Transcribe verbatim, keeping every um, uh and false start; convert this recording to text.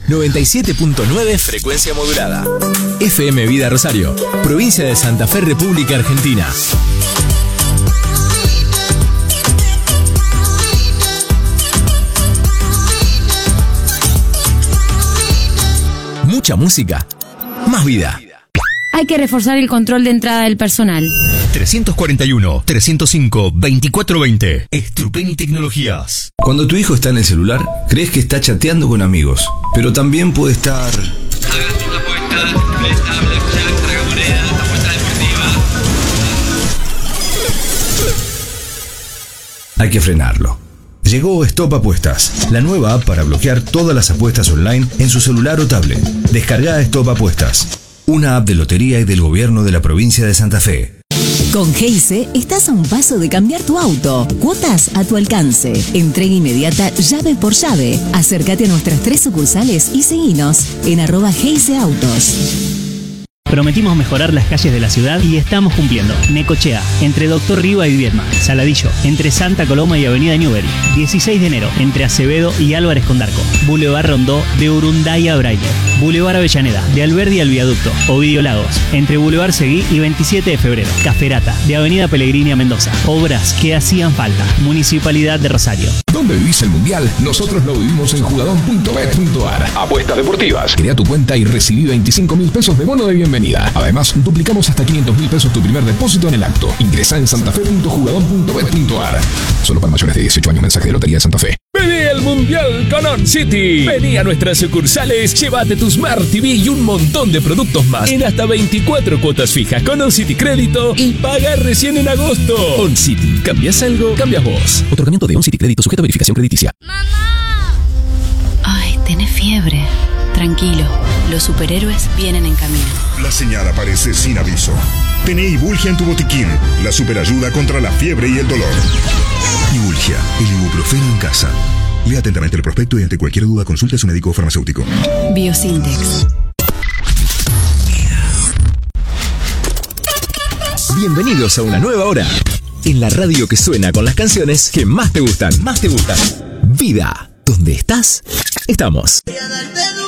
noventa y siete punto nueve frecuencia modulada. F M Vida Rosario, provincia de Santa Fe, República Argentina. Mucha música, más vida. Hay que reforzar el control de entrada del personal. trescientos cuarenta y uno, trescientos cinco, veinticuatro veinte. Estrupeni Tecnologías. Cuando tu hijo está en el celular, crees que está chateando con amigos, pero también puede estar... Haciendo apuestas, mesa, blackjack, tragamonedas, apuesta deportiva. Hay que frenarlo. Llegó Stop Apuestas, la nueva app para bloquear todas las apuestas online en su celular o tablet. Descarga Stop Apuestas, una app de lotería y del gobierno de la provincia de Santa Fe. Con Geise estás a un paso de cambiar tu auto. Cuotas a tu alcance. Entrega inmediata llave por llave. Acércate a nuestras tres sucursales y seguinos en arroba Geise Autos. Prometimos mejorar las calles de la ciudad y estamos cumpliendo. Necochea, entre Doctor Riva y Viedma. Saladillo, entre Santa Coloma y Avenida Newbery. dieciséis de enero, entre Acevedo y Álvarez Condarco. Boulevard Rondó, de Urunday a Braille. Boulevard Avellaneda, de Alberdi al Viaducto. Ovidio Lagos, entre Boulevard Seguí y veintisiete de febrero. Caferata, de Avenida Pellegrini a Mendoza. Obras que hacían falta. Municipalidad de Rosario. ¿Dónde vivís el Mundial? Nosotros lo vivimos en jugadón punto bet punto ar. Apuestas deportivas. Crea tu cuenta y recibí veinticinco mil pesos de bono de bienvenida. Además, duplicamos hasta quinientos mil pesos tu primer depósito en el acto. Ingresá en santafe punto jugadón punto bet punto ar. Solo para mayores de dieciocho años. Mensaje de Lotería de Santa Fe. Vení al Mundial con On City. Vení a nuestras sucursales, llévate tu Smart T V y un montón de productos más en hasta veinticuatro cuotas fijas con On City Crédito y paga recién en agosto. On City, ¿cambias algo? Cambias vos. Otorgamiento de On City Crédito sujeto a verificación crediticia. Ay, tenés fiebre. Tranquilo, los superhéroes vienen en camino. La señal aparece sin aviso. Tené Ibulgia en tu botiquín, la superayuda contra la fiebre y el dolor. Ibulgia, el ibuprofeno en casa. Lea atentamente el prospecto y ante cualquier duda consulte a su médico o farmacéutico. Biosintex. Bienvenidos a una nueva hora en la radio que suena con las canciones que más te gustan. Más te gustan. Vida. ¿Dónde estás? Estamos.